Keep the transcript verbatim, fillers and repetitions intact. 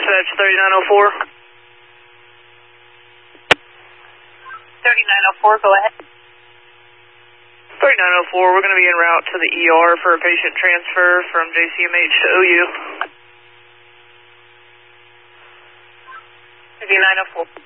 Dispatch thirty-nine oh four. thirty-nine oh four, go ahead. thirty-nine oh four, we're going to be en route to the E R for a patient transfer from J C M H to O U. thirty-nine oh four.